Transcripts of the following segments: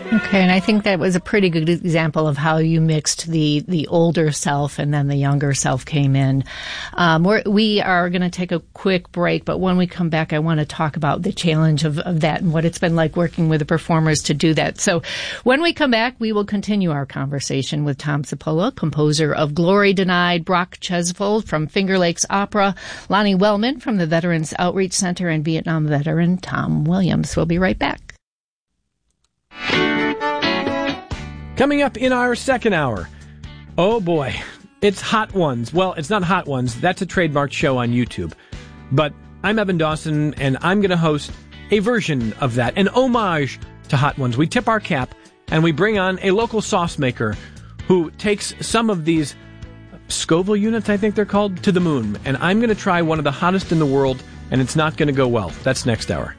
Okay, and I think that was a pretty good example of how you mixed the older self and then the younger self came in. We are going to take a quick break, but when we come back, I want to talk about the challenge of that and what it's been like working with the performers to do that. So when we come back, we will continue our conversation with Tom Cipolla, composer of Glory Denied, Brock Chesvold from Finger Lakes Opera, Lonnie Wellman from the Veterans Outreach Center, and Vietnam veteran Tom Williams. We'll be right back. Coming up in our second hour, oh boy, it's Hot Ones. Well, it's not Hot Ones. That's a trademarked show on YouTube. But I'm Evan Dawson, and I'm going to host a version of that, an homage to Hot Ones. We tip our cap, and we bring on a local sauce maker who takes some of these Scoville units, I think they're called, to the moon. And I'm going to try one of the hottest in the world, and it's not going to go well. That's next hour.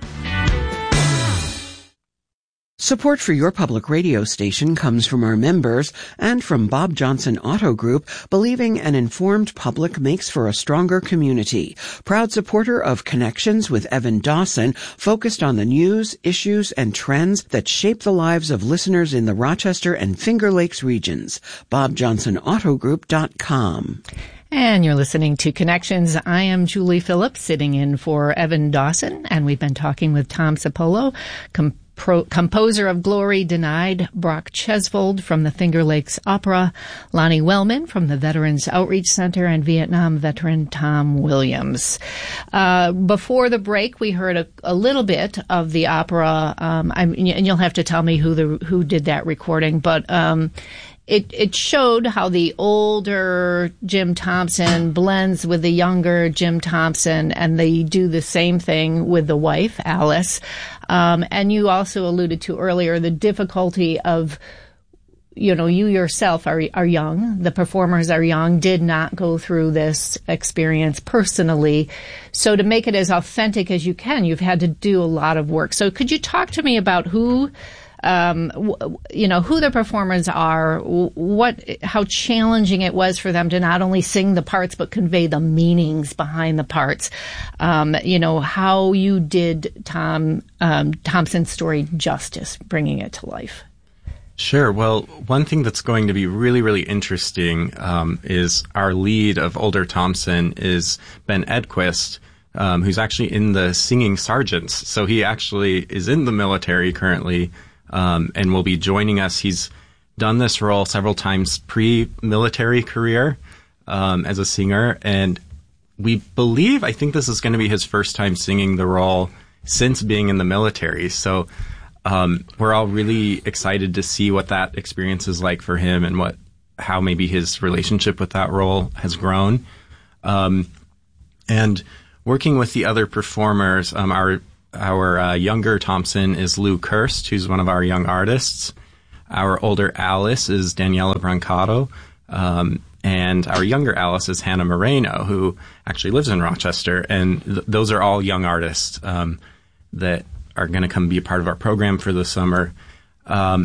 Support for your public radio station comes from our members and from Bob Johnson Auto Group, believing an informed public makes for a stronger community. Proud supporter of Connections with Evan Dawson, focused on the news, issues, and trends that shape the lives of listeners in the Rochester and Finger Lakes regions. BobJohnsonAutoGroup.com. And you're listening to Connections. I am Julie Phillips, sitting in for Evan Dawson, and we've been talking with Tom Cipolla, composer of Glory Denied, Brock Chesvold from the Finger Lakes Opera, Lonnie Wellman from the Veterans Outreach Center, and Vietnam veteran Tom Williams. Before the break, we heard a little bit of the opera, and you'll have to tell me who did that recording, but it showed how the older Jim Thompson blends with the younger Jim Thompson, and they do the same thing with the wife, Alice. And you also alluded to earlier the difficulty of, you yourself are young, the performers are young, did not go through this experience personally. So to make it as authentic as you can, you've had to do a lot of work. So could you talk to me about who the performers are, how challenging it was for them to not only sing the parts, but convey the meanings behind the parts. How you did Thompson's story justice, bringing it to life. Sure. Well, one thing that's going to be really, really interesting is our lead of older Thompson is Ben Edquist, who's actually in the Singing Sergeants. So he actually is in the military currently, and will be joining us. He's done this role several times pre-military career as a singer, and I think this is going to be his first time singing the role since being in the military. So we're all really excited to see what that experience is like for him and how maybe his relationship with that role has grown. And working with the other performers, our younger Thompson is Lou Kirst, who's one of our young artists. Our older Alice is Daniela Brancato. And our younger Alice is Hannah Moreno, who actually lives in Rochester. And those are all young artists that are going to come be a part of our program for the summer. I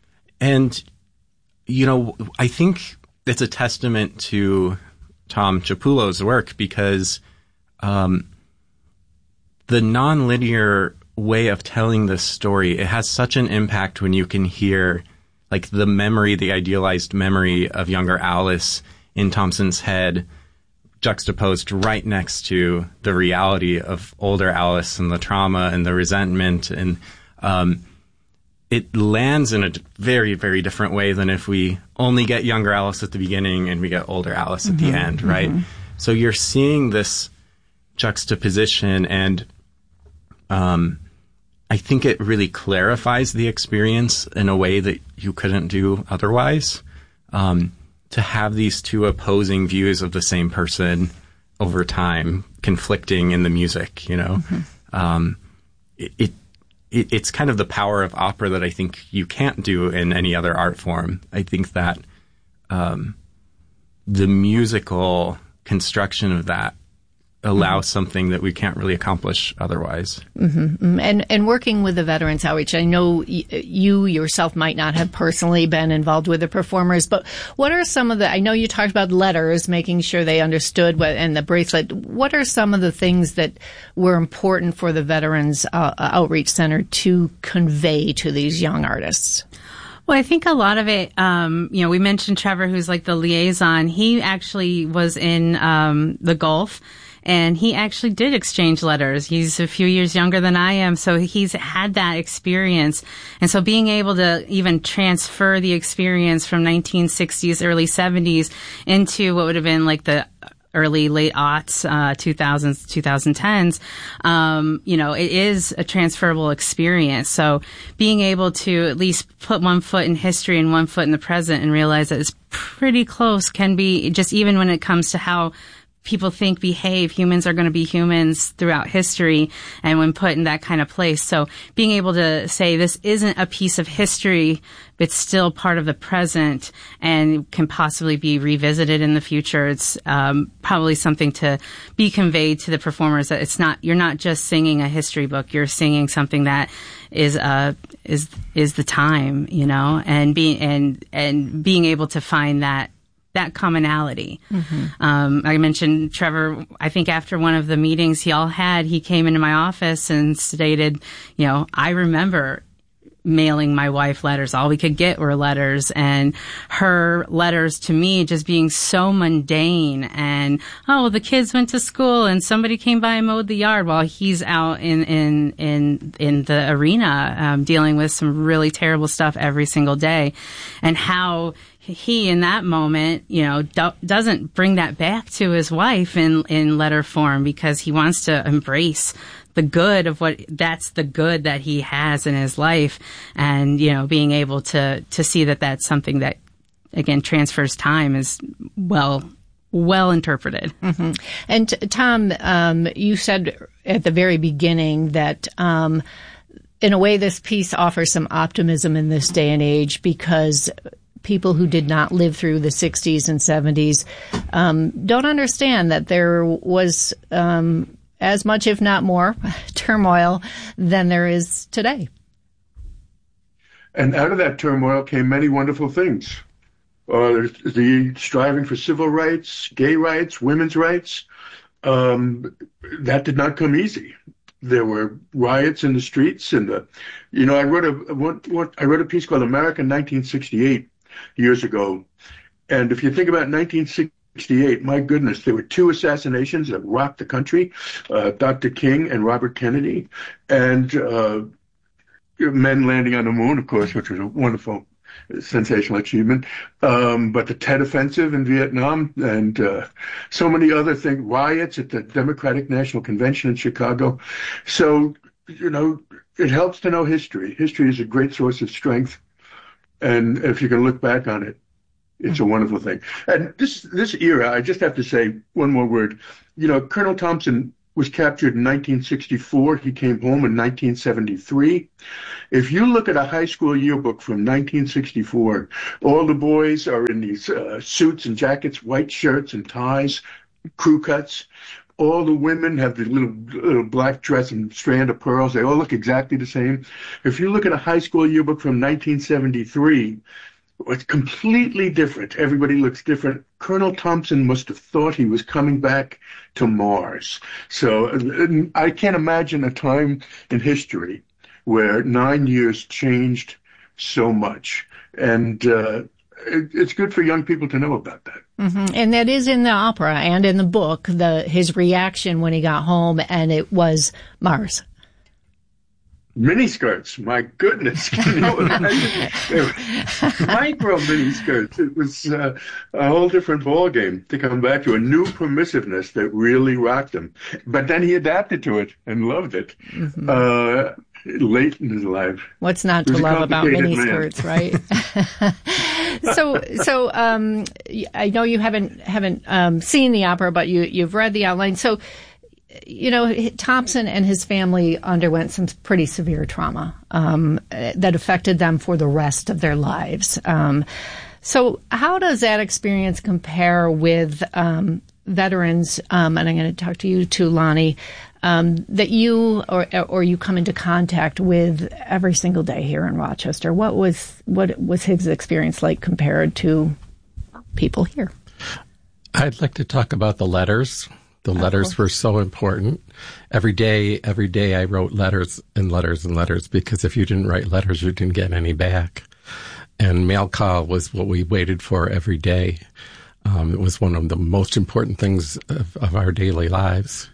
think it's a testament to Tom Cipolla's work because the nonlinear way of telling this story, it has such an impact when you can hear like the idealized memory of younger Alice in Thompson's head juxtaposed right next to the reality of older Alice and the trauma and the resentment. And it lands in a very, very different way than if we only get younger Alice at the beginning and we get older Alice at the end, right? Mm-hmm. So you're seeing this juxtaposition, and I think it really clarifies the experience in a way that you couldn't do otherwise. To have these two opposing views of the same person over time conflicting in the music, Mm-hmm. It's kind of the power of opera that I think you can't do in any other art form. I think that the musical construction of that allow something that we can't really accomplish otherwise. Mm-hmm. And working with the Veterans Outreach, I know you yourself might not have personally been involved with the performers, but what are some of I know you talked about letters, making sure they understood and the bracelet. What are some of the things that were important for the Veterans Outreach Center to convey to these young artists? Well, I think a lot of it, we mentioned Trevor, who's like the liaison. He actually was in the Gulf, and he actually did exchange letters. He's a few years younger than I am, so he's had that experience. And so being able to even transfer the experience from 1960s, early 70s into what would have been like the early, late aughts, 2000s, 2010s, it is a transferable experience. So being able to at least put one foot in history and one foot in the present and realize that it's pretty close can be just even when it comes to how people behave. Humans are going to be humans throughout history and when put in that kind of place. So being able to say this isn't a piece of history, but it's still part of the present and can possibly be revisited in the future. It's probably something to be conveyed to the performers that you're not just singing a history book, you're singing something that is the time, and being able to find that commonality. Mm-hmm. I mentioned Trevor, I think after one of the meetings he came into my office and stated, I remember mailing my wife letters. All we could get were letters, and her letters to me just being so mundane and, the kids went to school and somebody came by and mowed the yard while he's out in the arena, dealing with some really terrible stuff every single day, and how he, in that moment, doesn't bring that back to his wife in letter form because he wants to embrace the good of that's the good that he has in his life. And, being able to see that that's something that, again, transfers time is well interpreted. Mm-hmm. And Tom, you said at the very beginning that, in a way, this piece offers some optimism in this day and age because people who did not live through the 60s and 70s don't understand that there was as much, if not more, turmoil than there is today. And out of that turmoil came many wonderful things. The striving for civil rights, gay rights, women's rights, that did not come easy. There were riots in the streets, and I wrote a piece called America 1968 years ago. And if you think about 1968, my goodness, there were two assassinations that rocked the country, Dr. King and Robert Kennedy, and men landing on the moon, of course, which was a wonderful, sensational achievement. But the Tet Offensive in Vietnam and so many other things, riots at the Democratic National Convention in Chicago. So, it helps to know history. History is a great source of strength. And if you can look back on it, it's a wonderful thing. And this era, I just have to say one more word. Colonel Thompson was captured in 1964. He came home in 1973. If you look at a high school yearbook from 1964, all the boys are in these suits and jackets, white shirts and ties, crew cuts. All the women have the little black dress and strand of pearls. They all look exactly the same. If you look at a high school yearbook from 1973, it's completely different. Everybody looks different. Colonel Thompson must have thought he was coming back to Mars. So I can't imagine a time in history where 9 years changed so much. And it's good for young people to know about that. Mm-hmm. And that is in the opera and in the book, his reaction when he got home, and it was Mars. Miniskirts, my goodness. Can you imagine? Micro miniskirts. It was a whole different ballgame to come back to, a new permissiveness that really rocked him. But then he adapted to it and loved it. Mm-hmm. Late in his life. What's not to love about miniskirts, right? So I know you haven't seen the opera, but you've read the outline. So, Thompson and his family underwent some pretty severe trauma that affected them for the rest of their lives. So how does that experience compare with veterans, and I'm going to talk to you too, Lonnie, that you or you come into contact with every single day here in Rochester. What was his experience like compared to people here? I'd like to talk about the letters. The letters were so important. Every day I wrote letters and letters and letters, because if you didn't write letters, you didn't get any back. And mail call was what we waited for every day. It was one of the most important things of our daily lives.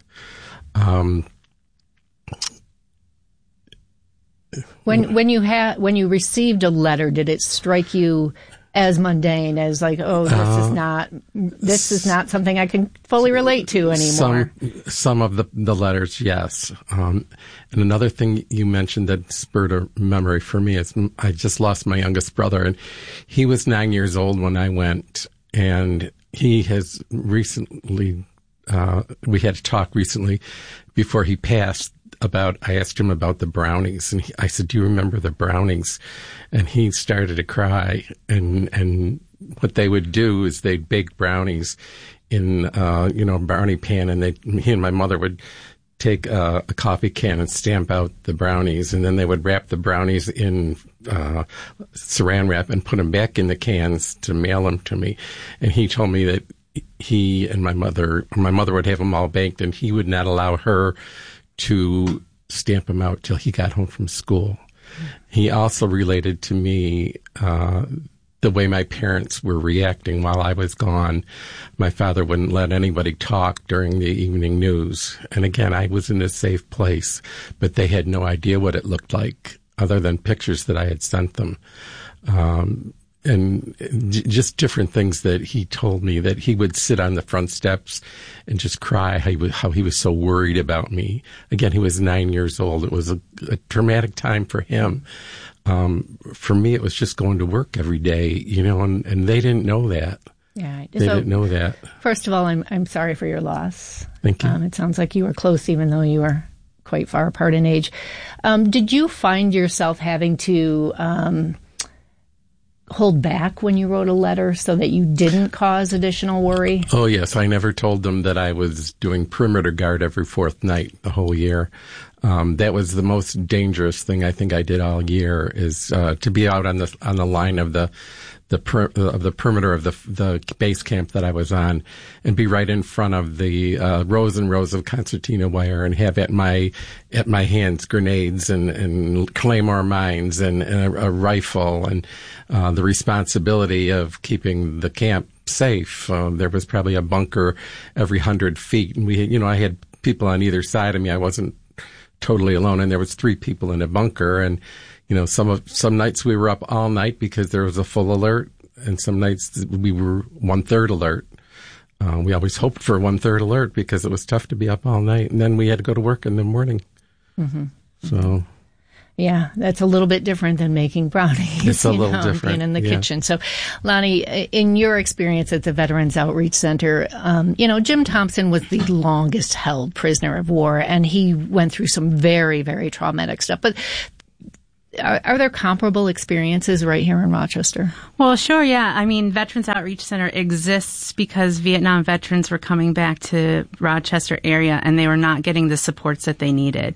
When you received a letter, did it strike you as mundane, as like, oh, this is not something I can fully relate to anymore? Some of the letters, yes. And another thing you mentioned that spurred a memory for me is I just lost my youngest brother, and he was 9 years old when I went, and he has recently, we had to talk recently before he passed I asked him about the brownies, and I said, do you remember the brownies? And he started to cry, and what they would do is they'd bake brownies in, a brownie pan, and he and my mother would take a coffee can and stamp out the brownies, and then they would wrap the brownies in saran wrap and put them back in the cans to mail them to me. And he told me that he and my mother would have them all baked, and he would not allow her to stamp them out till he got home from school. He also related to me the way my parents were reacting while I was gone. My father wouldn't let anybody talk during the evening news. And again, I was in a safe place, but they had no idea what it looked like other than pictures that I had sent them. And just different things that he told me, that he would sit on the front steps and just cry how he was so worried about me. Again, he was 9 years old. It was a traumatic time for him. For me, it was just going to work every day, and they didn't know that. Yeah, they didn't know that. First of all, I'm sorry for your loss. Thank you. It sounds like you were close, even though you were quite far apart in age. Did you find yourself having to hold back when you wrote a letter so that you didn't cause additional worry? Oh, yes. I never told them that I was doing perimeter guard every fourth night the whole year. That was the most dangerous thing I think I did all year, is to be out on the line of the perimeter of the base camp that I was on, and be right in front of the rows and rows of concertina wire, and have at my hands grenades and claymore mines and a rifle, and the responsibility of keeping the camp safe. There was probably a bunker every 100 feet, and I had people on either side of me. I wasn't totally alone, and there was 3 people in a bunker, and some nights we were up all night because there was a full alert, and some nights we were 1/3 alert. We always hoped for 1/3 alert because it was tough to be up all night, and then we had to go to work in the morning. Mm-hmm. So, yeah, that's a little bit different than making brownies. It's a little different. Being in the kitchen. So, Lonnie, in your experience at the Veterans Outreach Center, Jim Thompson was the longest held prisoner of war, and he went through some very, very traumatic stuff. But are there comparable experiences right here in Rochester? Well, sure, yeah. I mean, Veterans Outreach Center exists because Vietnam veterans were coming back to Rochester area and they were not getting the supports that they needed.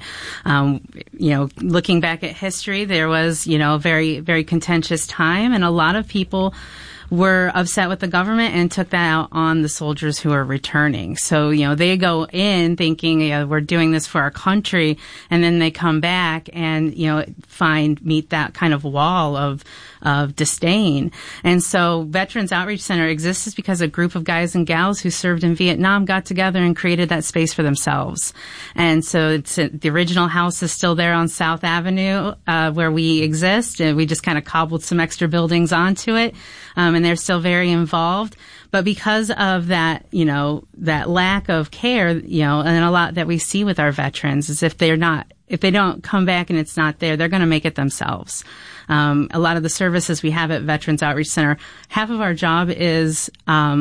Looking back at history, there was, a very, very contentious time, and a lot of people were upset with the government and took that out on the soldiers who are returning. So, they go in thinking, we're doing this for our country, and then they come back and, meet that kind of wall of disdain. And so Veterans Outreach Center exists because a group of guys and gals who served in Vietnam got together and created that space for themselves. And so the original house is still there on South Avenue, where we exist, and we just kind of cobbled some extra buildings onto it. And they're still very involved. But because of that, that lack of care, and a lot that we see with our veterans is if they don't come back and it's not there, they're going to make it themselves. A lot of the services we have at Veterans Outreach Center, half of our job is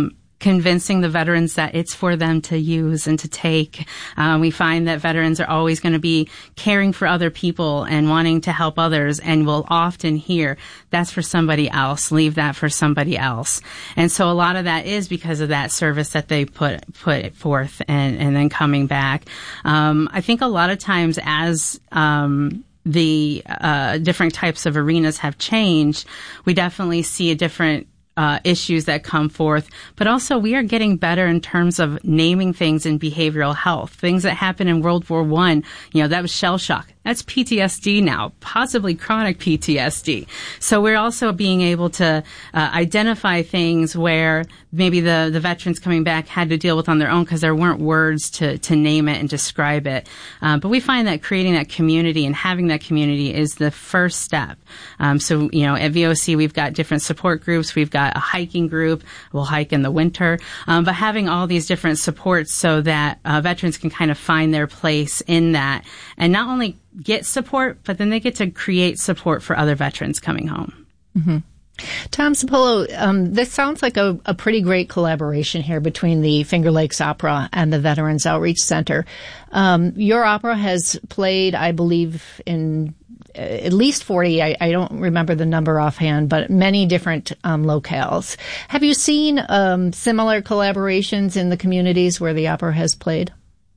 convincing the veterans that it's for them to use and to take. We find that veterans are always going to be caring for other people and wanting to help others, and will often hear, that's for somebody else, leave that for somebody else. And so a lot of that is because of that service that they put forth and then coming back. I think a lot of times as the different types of arenas have changed, we definitely see a different issues that come forth, but also we are getting better in terms of naming things in behavioral health. Things that happened in World War I, that was shell shock. That's PTSD now, possibly chronic PTSD. So we're also being able to identify things where maybe the veterans coming back had to deal with on their own because there weren't words to name it and describe it. But we find that creating that community and having that community is the first step. So at VOC, we've got different support groups. We've got a hiking group. We'll hike in the winter. But having all these different supports so that veterans can kind of find their place in that and not only get support, but then they get to create support for other veterans coming home. Mm-hmm. Tom Sapolo, this sounds like a pretty great collaboration here between the Finger Lakes Opera and the Veterans Outreach Center. Your opera has played, I believe, in at least 40, I don't remember the number offhand, but many different locales. Have you seen similar collaborations in the communities where the opera has played?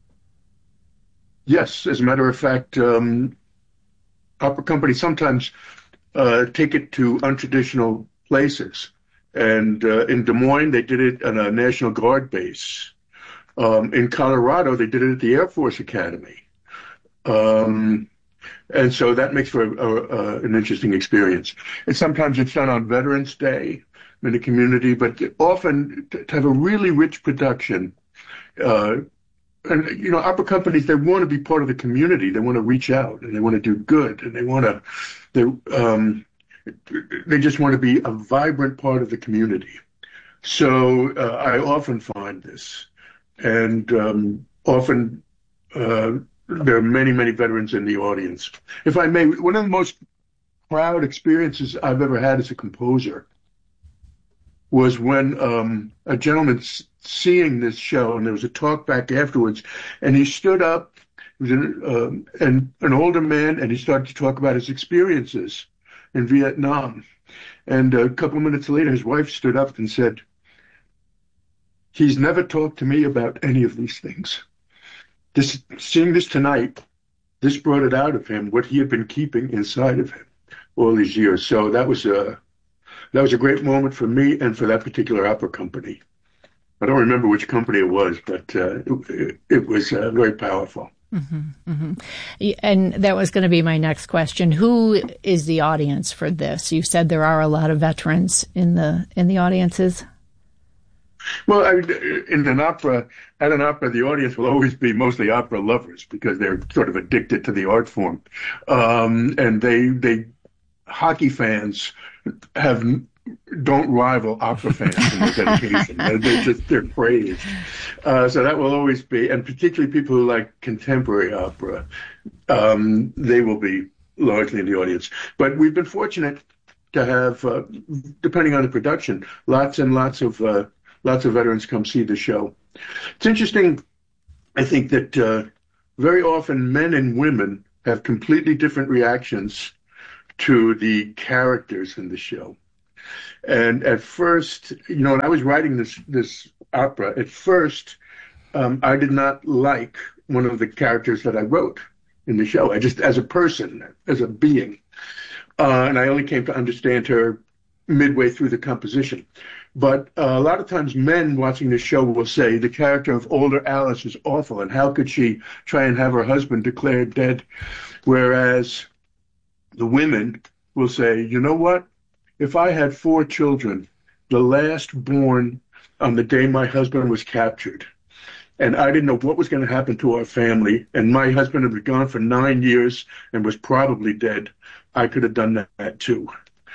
Yes, as a matter of fact, opera companies sometimes take it to untraditional places. And in Des Moines, they did it on a National Guard base. In Colorado, they did it at the Air Force Academy. And so that makes for an interesting experience. And sometimes it's done on Veterans Day in the community, but often to have a really rich production. And, opera companies, they want to be part of the community. They want to reach out and they want to do good and they just want to be a vibrant part of the community. So I often find this. And often there are many, many veterans in the audience. If I may, one of the most proud experiences I've ever had as a composer was when a gentleman seeing this show, and there was a talk back afterwards, and he stood up, he was an older man, and he started to talk about his experiences in Vietnam. And a couple of minutes later, his wife stood up and said, "He's never talked to me about any of these things. Seeing this tonight, this brought it out of him, what he had been keeping inside of him all these years." So that was a great moment for me and for that particular opera company. I don't remember which company it was, but it was very powerful. Mm-hmm, mm-hmm. And that was going to be my next question. Who is the audience for this? You said there are a lot of veterans in the audiences. Well, at an opera, the audience will always be mostly opera lovers because they're sort of addicted to the art form, and they hockey fans don't rival opera fans in their dedication. They're praised. So that will always be, and particularly people who like contemporary opera, they will be largely in the audience. But we've been fortunate to have, depending on the production, lots and lots of veterans come see the show. It's interesting, I think, that very often men and women have completely different reactions to the characters in the show. And at first, when I was writing this opera, at first, I did not like one of the characters that I wrote in the show. I just, as a person, as a being, and I only came to understand her midway through the composition. But a lot of times men watching the show will say the character of older Alice is awful, and how could she try and have her husband declared dead? Whereas the women will say, you know what? If I had 4 children, the last born on the day my husband was captured, and I didn't know what was going to happen to our family, and my husband had been gone for 9 years and was probably dead, I could have done that too.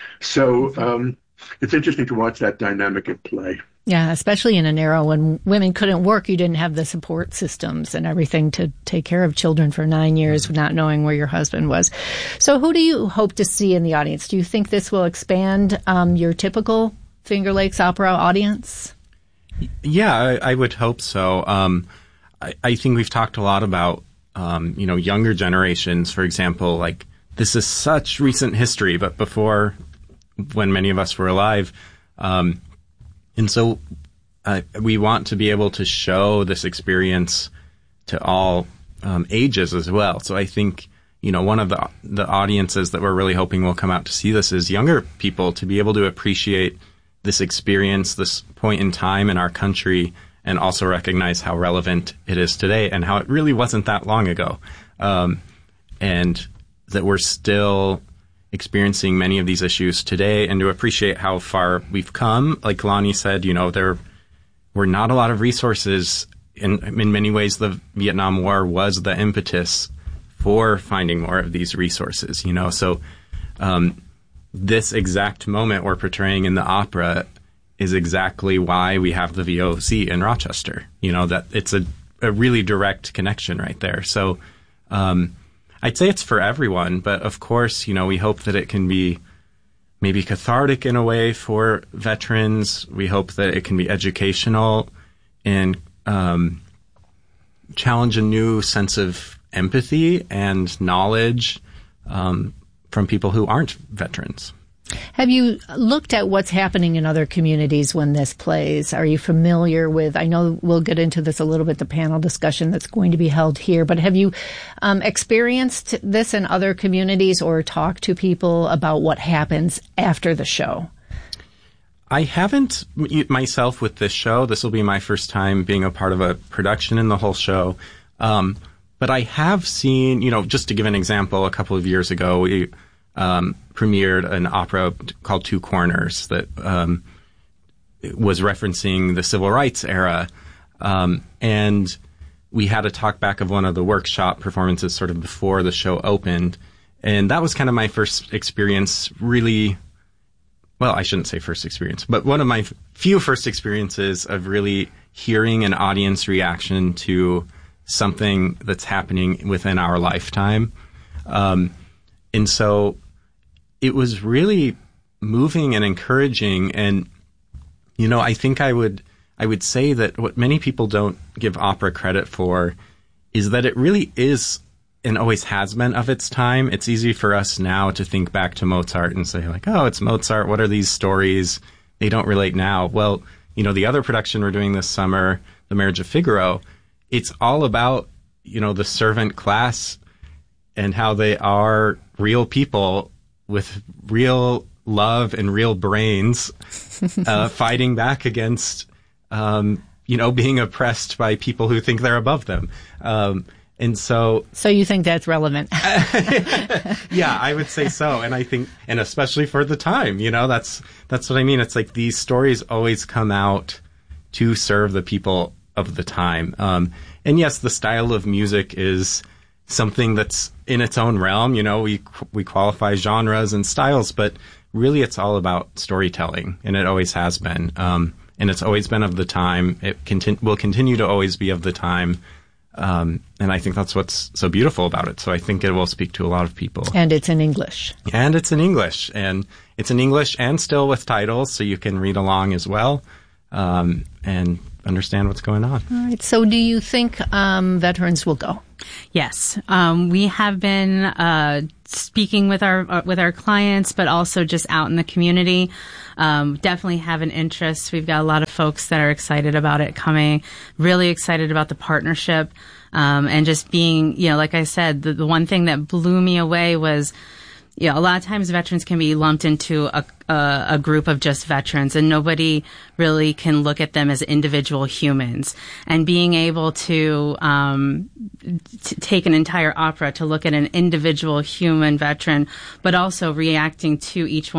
So it's interesting to watch that dynamic at play. Yeah, especially in an era when women couldn't work, you didn't have the support systems and everything to take care of children for 9 years, not knowing where your husband was. So who do you hope to see in the audience? Do you think this will expand your typical Finger Lakes Opera audience? Yeah, I would hope so. I think we've talked a lot about, younger generations, for example, like this is such recent history, but before when many of us were alive. And so we want to be able to show this experience to all ages as well. So I think, one of the audiences that we're really hoping will come out to see this is younger people, to be able to appreciate this experience, this point in time in our country, and also recognize how relevant it is today and how it really wasn't that long ago. And that we're still experiencing many of these issues today, and to appreciate how far we've come. Like Lonnie said, there were not a lot of resources. In many ways, the Vietnam War was the impetus for finding more of these resources, So this exact moment we're portraying in the opera is exactly why we have the VOC in Rochester. That it's a really direct connection right there. So I'd say it's for everyone, but of course, we hope that it can be maybe cathartic in a way for veterans. We hope that it can be educational and challenge a new sense of empathy and knowledge from people who aren't veterans. Have you looked at what's happening in other communities when this plays? Are you familiar with, I know we'll get into this a little bit, the panel discussion that's going to be held here, but have you experienced this in other communities or talked to people about what happens after the show? I haven't myself with this show. This will be my first time being a part of a production in the whole show. But I have seen, just to give an example, a couple of years ago, we premiered an opera called Two Corners that was referencing the civil rights era. And we had a talk back of one of the workshop performances sort of before the show opened. And that was kind of my first experience really, well, I shouldn't say first experience, but one of my few first experiences of really hearing an audience reaction to something that's happening within our lifetime. And so it was really moving and encouraging. And, I think I would say that what many people don't give opera credit for is that it really is and always has been of its time. It's easy for us now to think back to Mozart and say like, oh, it's Mozart. What are these stories? They don't relate now. Well, the other production we're doing this summer, The Marriage of Figaro, it's all about, the servant class and how they are real people with real love and real brains, fighting back against, being oppressed by people who think they're above them. And so you think that's relevant? Yeah, I would say so. And I think, and especially for the time, that's what I mean. It's like these stories always come out to serve the people of the time. And yes, the style of music is something that's in its own realm. We qualify genres and styles, but really it's all about storytelling, and it always has been. And it's always been of the time. It will continue to always be of the time. And I think that's what's so beautiful about it. So I think it will speak to a lot of people. And it's in English. And it's in English. And it's in English and still with titles, so you can read along as well. And understand what's going on. All right. So do you think veterans will go? Yes. We have been speaking with our clients, but also just out in the community. Definitely have an interest. We've got a lot of folks that are excited about it coming, really excited about the partnership, and just being, like I said, the one thing that blew me away was, a lot of times veterans can be lumped into a group of just veterans, and nobody really can look at them as individual humans. And being able to take an entire opera to look at an individual human veteran, but also reacting to each one